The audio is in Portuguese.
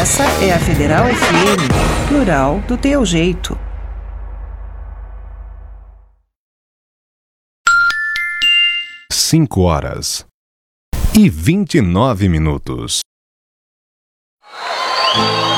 Essa é a Federal FM, plural do teu jeito. 5h29.